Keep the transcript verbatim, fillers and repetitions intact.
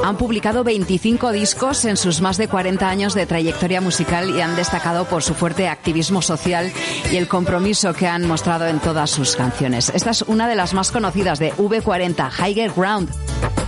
Han publicado veinticinco discos en sus más de cuarenta años de trayectoria musical y han destacado por su fuerte activismo social y el compromiso que han mostrado en todas sus canciones. Esta es una de las más conocidas de V cuarenta, Higher Ground.